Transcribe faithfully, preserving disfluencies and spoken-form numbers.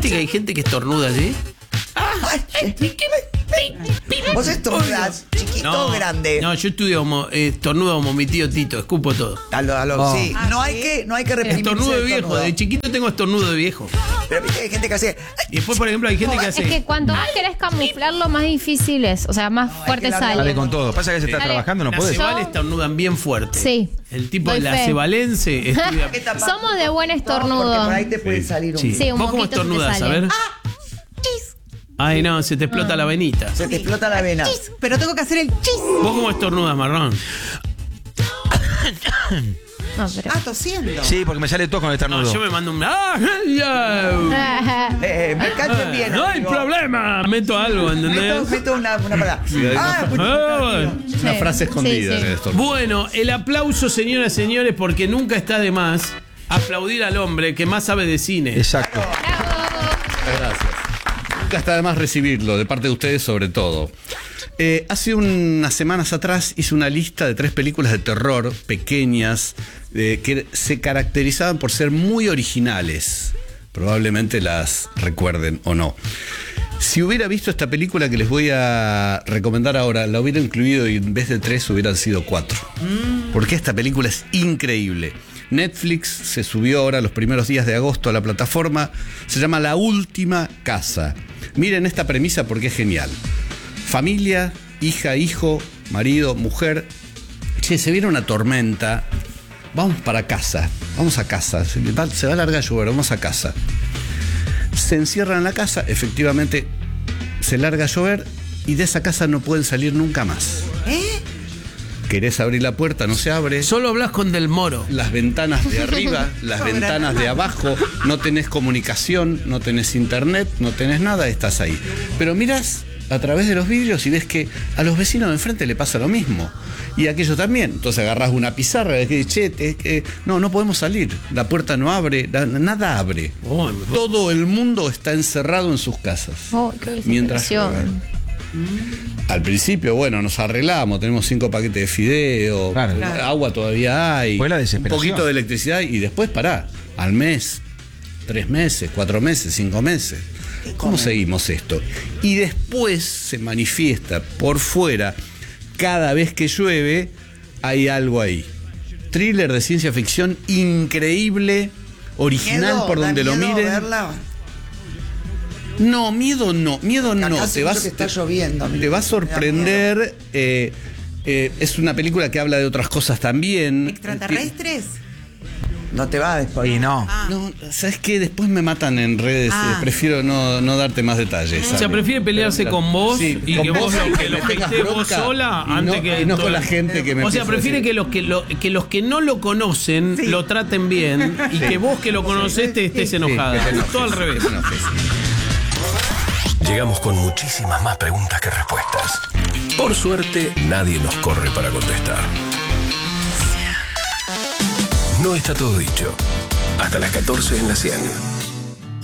¿Viste que hay gente que estornuda así? ¿Vos estornudás chiquito o grande? No, yo estudio como, eh, estornudo como mi tío Tito, escupo todo. A lo, a lo, Oh. sí. Ah, no, ¿sí? hay que, no hay que reprimirse Estornudo de el viejo, estornudo. de chiquito tengo estornudo de viejo. Pero viste que hay gente que hace... Y después, por ejemplo, hay gente que Es hace... que cuanto más querés camuflarlo, más difícil es. O sea, más fuerte que la- sale. Dale con todo. Pasa que se está Dale. trabajando, no Las puedes. cebales estornudan bien fuerte. Sí. El tipo de Doy la fe. cebalense estudia... que tapar. Somos de buen No, estornudo. porque por ahí te puede salir un... Sí. Sí, un ¿Vos cómo moquito se te estornudás? A sale. ver. Ay, no, se te explota la venita. Se te explota la vena. Chis, pero tengo que hacer el chis. ¿Vos cómo estornudas, Marrón? No, pero... Ah, tosiendo. Sí, porque me sale todo con el No, estornudo. yo me mando un... ¡Ah, ya! Eh, me callen bien. No hay amigo. problema. Meto algo, Meto, ¿entendés? meto una, una palabra. Ah, pues, Ah, Una Sí. frase escondida Sí, sí. en el estornudo. Bueno, el aplauso, señoras y señores, porque nunca está de más aplaudir al hombre que más sabe de cine. Exacto. Muchas gracias. Nunca está de más recibirlo, de parte de ustedes sobre todo. Eh, hace unas semanas atrás hice una lista de tres películas de terror pequeñas eh, que se caracterizaban por ser muy originales. Probablemente las recuerden o no. Si hubiera visto esta película que les voy a recomendar ahora, la hubiera incluido y en vez de tres hubieran sido cuatro. Porque esta película es increíble. Netflix se subió ahora los primeros días de agosto a la plataforma. Se llama La Última Casa. Miren esta premisa porque es genial. Familia, hija, hijo, marido, mujer. Che, se viene una tormenta. Vamos para casa. Vamos a casa. Se va, se va a largar a llover. Vamos a casa. Se encierran en la casa. Efectivamente, se larga a llover. Y de esa casa no pueden salir nunca más. ¿Eh? Querés abrir la puerta, no se abre. Solo hablas con Del Moro. Las ventanas de arriba, las Sobre ventanas nada. de abajo, no tenés comunicación, no tenés internet, no tenés nada, estás ahí. Pero mirás a través de los vidrios y ves que a los vecinos de enfrente le pasa lo mismo. Y a aquellos también. Entonces agarrás una pizarra y decís, che, es que no, no podemos salir. La puerta no abre, la- nada abre. Oh, Todo el mundo está encerrado en sus casas. Oh, qué Mientras desesperación. al principio, bueno, nos arreglamos, tenemos cinco paquetes de fideo, Claro. Claro. agua todavía hay, Fue la un desesperación. poquito de electricidad y después pará, al mes, tres meses, cuatro meses, cinco meses. ¿Cómo seguimos esto? Y después se manifiesta por fuera, cada vez que llueve, hay algo ahí. Thriller de ciencia ficción increíble, original Miedo, por da donde lo miedo miren. verla. No, miedo no, miedo Acá no. hace Te, mucho vas, que está te- lloviendo, te va a sorprender. eh, eh, es una película que habla de otras cosas también. ¿Extraterrestres? No te va a después. Y no. Ah. No, ¿sabes qué? Después me matan en redes. Ah. eh, prefiero no, no darte más detalles. O sea, ¿sabes? prefiere pelearse con vos Sí, y con que vos vos lo, que lo me tengas hatees vos bronca sola y antes no- que. y no con todo- la gente que me O sea, empieza a prefiere decir. que los que, lo- que los que no lo conocen lo traten bien y que vos que lo conocés te estés enojada. que te enojes, Todo al revés. que te enojes. Llegamos con muchísimas más preguntas que respuestas. Por suerte, nadie nos corre para contestar. No está todo dicho. Hasta las catorce en la cien.